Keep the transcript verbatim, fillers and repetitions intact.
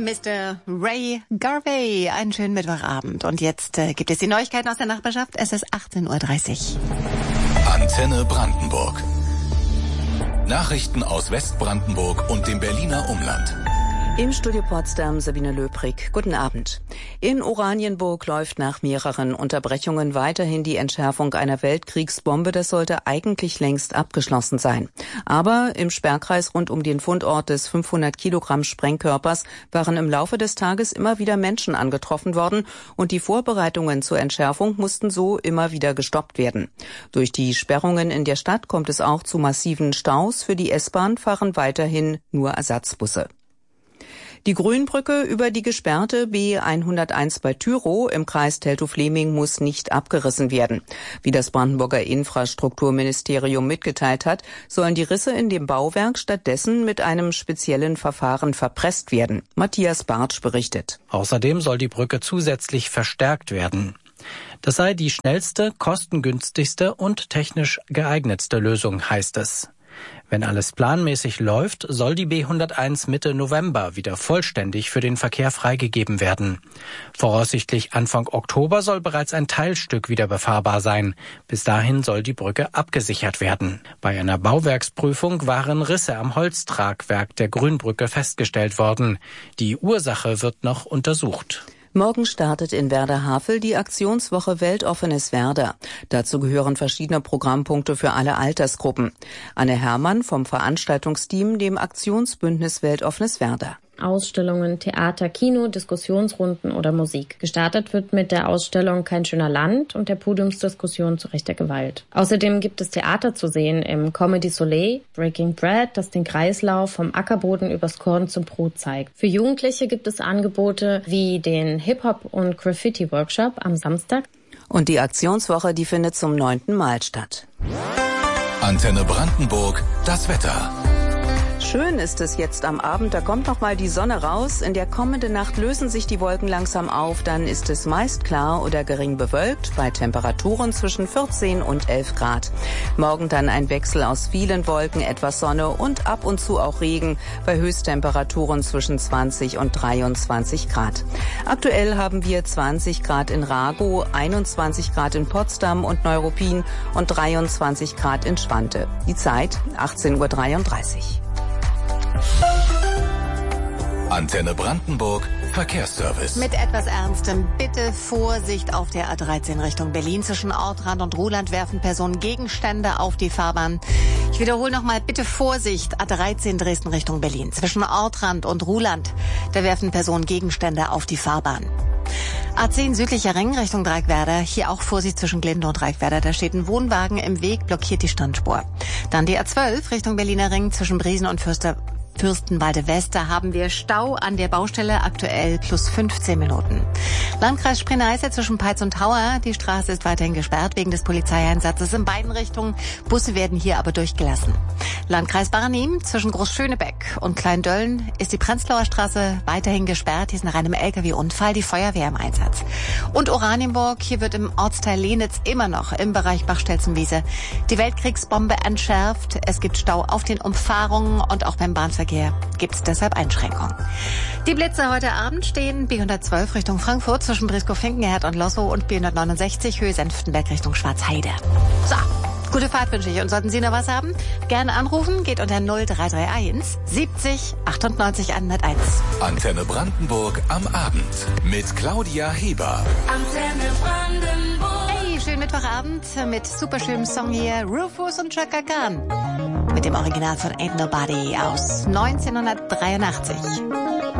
Mister Ray Garvey, einen schönen Mittwochabend. Und jetzt äh, gibt es die Neuigkeiten aus der Nachbarschaft. Es ist achtzehn Uhr dreißig. Antenne Brandenburg. Nachrichten aus Westbrandenburg und dem Berliner Umland. Im Studio Potsdam Sabine Löbrig. Guten Abend. In Oranienburg läuft nach mehreren Unterbrechungen weiterhin die Entschärfung einer Weltkriegsbombe. Das sollte eigentlich längst abgeschlossen sein. Aber im Sperrkreis rund um den Fundort des fünfhundert Kilogramm Sprengkörpers waren im Laufe des Tages immer wieder Menschen angetroffen worden und die Vorbereitungen zur Entschärfung mussten so immer wieder gestoppt werden. Durch die Sperrungen in der Stadt kommt es auch zu massiven Staus. Für die S-Bahn fahren weiterhin nur Ersatzbusse. Die Grünbrücke über die gesperrte B hunderteins bei Tyrow im Kreis Teltow-Fleming muss nicht abgerissen werden. Wie das Brandenburger Infrastrukturministerium mitgeteilt hat, sollen die Risse in dem Bauwerk stattdessen mit einem speziellen Verfahren verpresst werden. Matthias Bartsch berichtet. Außerdem soll die Brücke zusätzlich verstärkt werden. Das sei die schnellste, kostengünstigste und technisch geeignetste Lösung, heißt es. Wenn alles planmäßig läuft, soll die B hunderteins Mitte November wieder vollständig für den Verkehr freigegeben werden. Voraussichtlich Anfang Oktober soll bereits ein Teilstück wieder befahrbar sein. Bis dahin soll die Brücke abgesichert werden. Bei einer Bauwerksprüfung waren Risse am Holztragwerk der Grünbrücke festgestellt worden. Die Ursache wird noch untersucht. Morgen startet in Werder-Havel die Aktionswoche Weltoffenes Werder. Dazu gehören verschiedene Programmpunkte für alle Altersgruppen. Anne Herrmann vom Veranstaltungsteam, dem Aktionsbündnis Weltoffenes Werder. Ausstellungen, Theater, Kino, Diskussionsrunden oder Musik. Gestartet wird mit der Ausstellung Kein schöner Land und der Podiumsdiskussion zu rechter Gewalt. Außerdem gibt es Theater zu sehen im Comedy Soleil, Breaking Bread, das den Kreislauf vom Ackerboden übers Korn zum Brot zeigt. Für Jugendliche gibt es Angebote wie den Hip-Hop- und Graffiti-Workshop am Samstag. Und die Aktionswoche, die findet zum neunten Mal statt. Antenne Brandenburg, das Wetter. Schön ist es jetzt am Abend, da kommt noch mal die Sonne raus. In der kommenden Nacht lösen sich die Wolken langsam auf, dann ist es meist klar oder gering bewölkt, bei Temperaturen zwischen vierzehn und elf Grad. Morgen dann ein Wechsel aus vielen Wolken, etwas Sonne und ab und zu auch Regen, bei Höchsttemperaturen zwischen zwanzig und dreiundzwanzig Grad. Aktuell haben wir zwanzig Grad in Ragow, einundzwanzig Grad in Potsdam und Neuruppin und dreiundzwanzig Grad in Schwante. Die Zeit achtzehn Uhr dreiunddreißig. Antenne Brandenburg, Verkehrsservice. Mit etwas Ernstem. Bitte Vorsicht auf der A dreizehn Richtung Berlin. Zwischen Ortrand und Ruhland werfen Personen Gegenstände auf die Fahrbahn. Ich wiederhole nochmal, bitte Vorsicht. A dreizehn Dresden Richtung Berlin. Zwischen Ortrand und Ruhland, da werfen Personen Gegenstände auf die Fahrbahn. A zehn südlicher Ring Richtung Dreieckwerder. Hier auch Vorsicht zwischen Glinde und Dreieckwerder. Da steht ein Wohnwagen im Weg, blockiert die Standspur. Dann die A zwölf Richtung Berliner Ring zwischen Briesen und Fürster Fürstenwalde West, da haben wir Stau an der Baustelle, aktuell plus fünfzehn Minuten. Landkreis Spree-Neiße zwischen Peitz und Tauer, die Straße ist weiterhin gesperrt wegen des Polizeieinsatzes in beiden Richtungen. Busse werden hier aber durchgelassen. Landkreis Barnim zwischen Großschönebeck und Kleindölln ist die Prenzlauer Straße weiterhin gesperrt. Hier ist nach einem L K W-Unfall die Feuerwehr im Einsatz. Und Oranienburg, hier wird im Ortsteil Lehnitz immer noch im Bereich Bachstelzenwiese die Weltkriegsbombe entschärft. Es gibt Stau auf den Umfahrungen und auch beim Bahnverkehr gibt es deshalb Einschränkungen. Die Blitze heute Abend stehen B hundertzwölf Richtung Frankfurt zwischen Briskow-Finkenherd und Lossow und B hundertneunundsechzig Höhe Senftenberg Richtung Schwarzheide. So, gute Fahrt wünsche ich. Und sollten Sie noch was haben, gerne anrufen. Geht unter null drei drei eins siebzig achtundneunzig hunderteins. Antenne Brandenburg am Abend mit Claudia Heber. Antenne Brandenburg. Hey, schönen Mittwochabend mit superschönem Song hier. Rufus und Chaka Khan. Mit dem Original von Ain't Nobody aus neunzehnhundertdreiundachtzig.